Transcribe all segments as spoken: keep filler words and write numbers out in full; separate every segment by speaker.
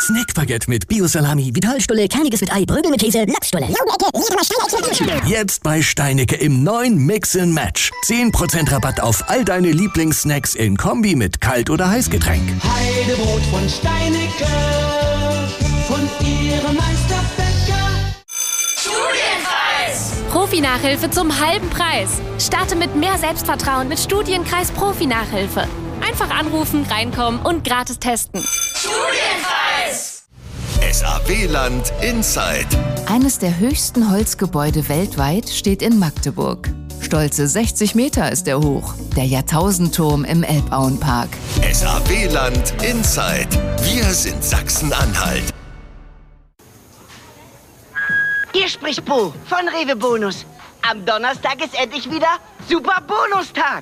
Speaker 1: Snackbaguette mit Bio-Salami,
Speaker 2: Vitalstulle, Kerniges mit Ei, Brögel mit Käse, Lachsstulle.
Speaker 1: Jetzt bei Steinecke im neuen Mix and Match. zehn Prozent Rabatt auf all deine Lieblingssnacks in Kombi mit Kalt- oder Heißgetränk.
Speaker 3: Heidebrot von Steinecke, von ihrem Meisterbäcker.
Speaker 4: Studienkreis! Profi-Nachhilfe zum halben Preis. Starte mit mehr Selbstvertrauen mit Studienkreis Profi-Nachhilfe. Einfach anrufen, reinkommen und gratis testen.
Speaker 5: Studienkreis! S A W-Land Inside.
Speaker 6: Eines der höchsten Holzgebäude weltweit steht in Magdeburg. Stolze sechzig Meter ist er hoch. Der Jahrtausendturm im Elbauenpark.
Speaker 5: S A W-Land Inside. Wir sind Sachsen-Anhalt.
Speaker 7: Hier spricht Bo von Rewe Bonus. Am Donnerstag ist endlich wieder Super Bonustag.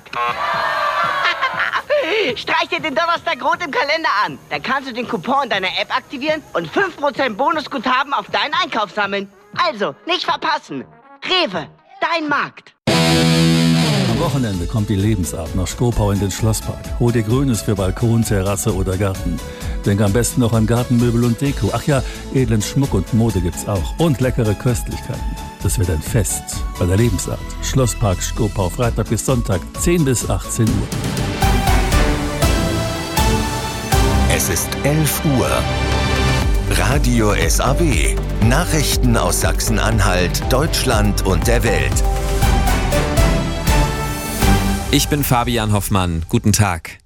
Speaker 7: Streich dir den Donnerstag rot im Kalender an. Dann kannst du den Coupon deiner App aktivieren und fünf Prozent Bonusguthaben auf deinen Einkauf sammeln. Also, nicht verpassen. Rewe, dein Markt.
Speaker 8: Am Wochenende kommt die Lebensart nach Skopau in den Schlosspark. Hol dir Grünes für Balkon, Terrasse oder Garten. Denk am besten noch an Gartenmöbel und Deko. Ach ja, edlen Schmuck und Mode gibt's auch. Und leckere Köstlichkeiten. Das wird ein Fest bei der Lebensart. Schlosspark Skopau, Freitag bis Sonntag, zehn bis achtzehn Uhr.
Speaker 5: Es ist elf Uhr. Radio S A W. Nachrichten aus Sachsen-Anhalt, Deutschland und der Welt.
Speaker 9: Ich bin Fabian Hoffmann. Guten Tag.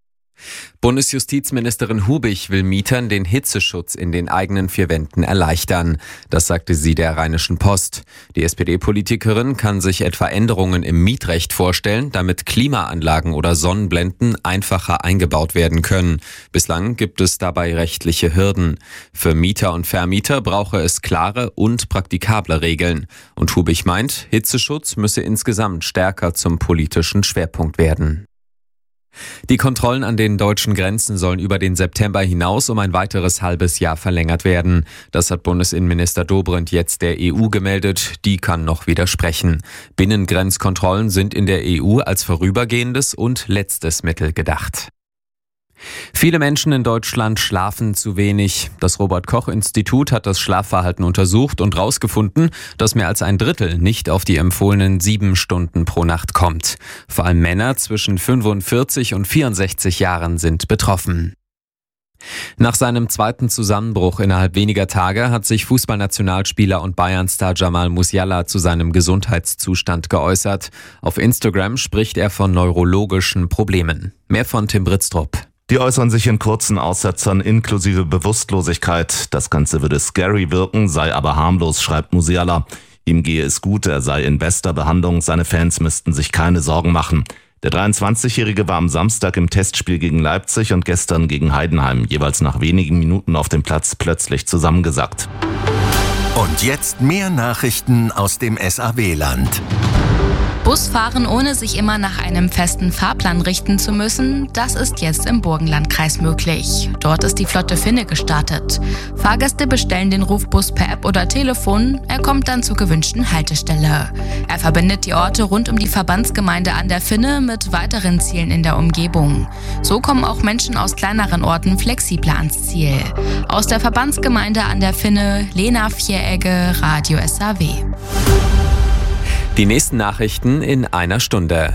Speaker 9: Bundesjustizministerin Hubich will Mietern den Hitzeschutz in den eigenen vier Wänden erleichtern. Das sagte sie der Rheinischen Post. Die S P D-Politikerin kann sich etwa Änderungen im Mietrecht vorstellen, damit Klimaanlagen oder Sonnenblenden einfacher eingebaut werden können. Bislang gibt es dabei rechtliche Hürden. Für Mieter und Vermieter brauche es klare und praktikable Regeln. Und Hubich meint, Hitzeschutz müsse insgesamt stärker zum politischen Schwerpunkt werden. Die Kontrollen an den deutschen Grenzen sollen über den September hinaus um ein weiteres halbes Jahr verlängert werden. Das hat Bundesinnenminister Dobrindt jetzt der E U gemeldet. Die kann noch widersprechen. Binnengrenzkontrollen sind in der E U als vorübergehendes und letztes Mittel gedacht. Viele Menschen in Deutschland schlafen zu wenig. Das Robert-Koch-Institut hat das Schlafverhalten untersucht und herausgefunden, dass mehr als ein Drittel nicht auf die empfohlenen sieben Stunden pro Nacht kommt. Vor allem Männer zwischen fünfundvierzig und vierundsechzig Jahren sind betroffen. Nach seinem zweiten Zusammenbruch innerhalb weniger Tage hat sich Fußballnationalspieler und Bayern-Star Jamal Musiala zu seinem Gesundheitszustand geäußert. Auf Instagram spricht er von neurologischen Problemen. Mehr von Tim Britztrup.
Speaker 10: Die äußern sich in kurzen Aussetzern inklusive Bewusstlosigkeit. Das Ganze würde scary wirken, sei aber harmlos, schreibt Musiala. Ihm gehe es gut, er sei in bester Behandlung, seine Fans müssten sich keine Sorgen machen. Der dreiundzwanzigjährige war am Samstag im Testspiel gegen Leipzig und gestern gegen Heidenheim, jeweils nach wenigen Minuten auf dem Platz plötzlich zusammengesackt.
Speaker 5: Und jetzt mehr Nachrichten aus dem S A W-Land.
Speaker 11: Busfahren, ohne sich immer nach einem festen Fahrplan richten zu müssen, das ist jetzt im Burgenlandkreis möglich. Dort ist die Flotte Finne gestartet. Fahrgäste bestellen den Rufbus per App oder Telefon, er kommt dann zur gewünschten Haltestelle. Er verbindet die Orte rund um die Verbandsgemeinde an der Finne mit weiteren Zielen in der Umgebung. So kommen auch Menschen aus kleineren Orten flexibler ans Ziel. Aus der Verbandsgemeinde an der Finne, Lena Vieregge, Radio S A W.
Speaker 9: Die nächsten Nachrichten in einer Stunde.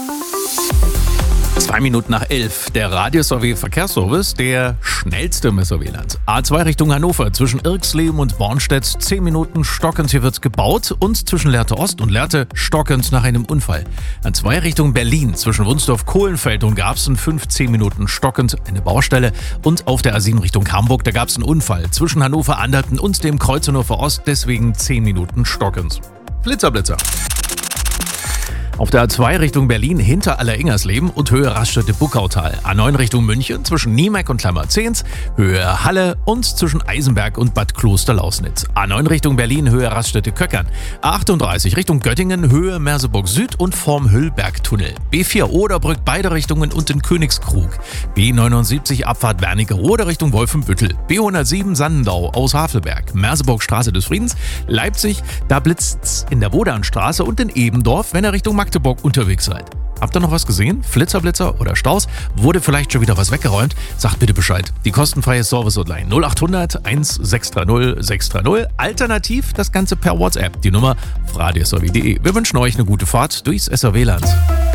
Speaker 12: Zwei Minuten nach elf. Der Radio S A W Verkehrsservice, der schnellste im S A W-Land. A zwei Richtung Hannover, zwischen Irxleben und Bornstedt, zehn Minuten stockend. Hier wird's gebaut. Und zwischen Lehrte Ost und Lehrte stockend nach einem Unfall. A zwei Richtung Berlin, zwischen Wunsdorf-Kohlenfeld und Garbsen, fünfzehn Minuten stockend, eine Baustelle. Und auf der A sieben Richtung Hamburg, da gab's einen Unfall. Zwischen Hannover-Anderten und dem Kreuz Hannover Ost, deswegen zehn Minuten stockend. Blitzer, Blitzer. Auf der A zwei Richtung Berlin hinter Alleringers-Leben und Höhe Raststätte-Buckautal. A neun Richtung München zwischen Niemeck und Klammerzehns, Höhe Halle und zwischen Eisenberg und Bad Kloster-Lausnitz. A neun Richtung Berlin, Höhe Raststätte-Köckern. A achtunddreißig Richtung Göttingen, Höhe Merseburg Süd und vorm Hüllberg-Tunnel. B vier Oderbrück beide Richtungen und in Königskrug. B neunundsiebzig Abfahrt Wernigerode Richtung Wolfenbüttel. B hundertsieben Sandendau aus Havelberg. Merseburg Straße des Friedens. Leipzig, da blitzt's in der Wodanstraße und in Ebendorf, wenn er Richtung Magdeburg unterwegs seid. Habt ihr noch was gesehen? Flitzerblitzer oder Staus? Wurde vielleicht schon wieder was weggeräumt? Sagt bitte Bescheid. Die kostenfreie Service-Hotline null acht hundert sechs drei null sechs drei null. Alternativ das Ganze per WhatsApp. Die Nummer radio s r w punkt d e. Wir wünschen euch eine gute Fahrt durchs S R W-Land.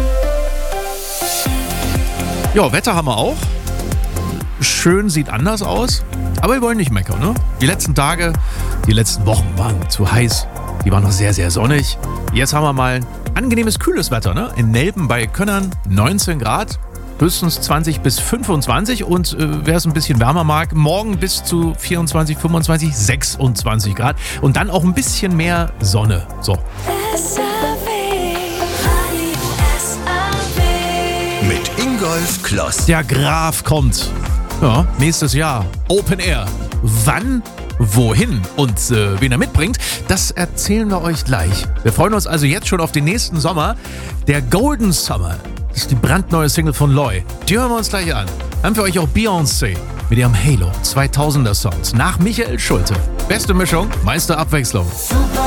Speaker 12: Ja, Wetter haben wir auch. Schön sieht anders aus. Aber wir wollen nicht meckern, ne? Die letzten Tage, die letzten Wochen waren zu heiß. Die waren noch sehr, sehr sonnig. Jetzt haben wir mal angenehmes, kühles Wetter, ne? In Nelben bei Könnern neunzehn Grad, höchstens zwanzig bis fünfundzwanzig und äh, wer es ein bisschen wärmer mag, morgen bis zu vierundzwanzig, fünfundzwanzig, sechsundzwanzig Grad und dann auch ein bisschen mehr Sonne. So.
Speaker 5: Mit Ingolf Kloss.
Speaker 12: Der Graf kommt. Ja, nächstes Jahr. Open Air. Wann? Wohin und äh, wen er mitbringt, das erzählen wir euch gleich. Wir freuen uns also jetzt schon auf den nächsten Sommer. Der Golden Summer, das ist die brandneue Single von Loy. Die hören wir uns gleich an. Haben für euch auch Beyoncé mit ihrem Halo zweitausender Songs nach Michael Schulte. Beste Mischung, meiste Abwechslung.
Speaker 3: Super